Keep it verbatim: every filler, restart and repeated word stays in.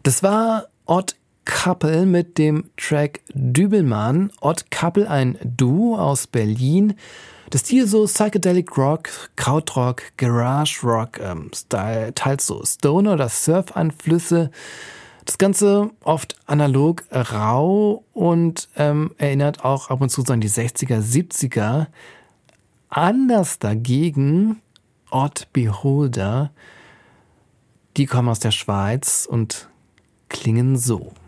Das war Odd Couple mit dem Track Dübelmann. Odd Couple, ein Duo aus Berlin. Das Stil so Psychedelic Rock, Krautrock, Garage Rock ähm, Style, teils so Stoner- oder Surf-Einflüsse. Das Ganze oft analog, rau und ähm, erinnert auch ab und zu so an die sechziger, siebziger. Anders dagegen Odd Beholder. Die kommen aus der Schweiz und klingen so.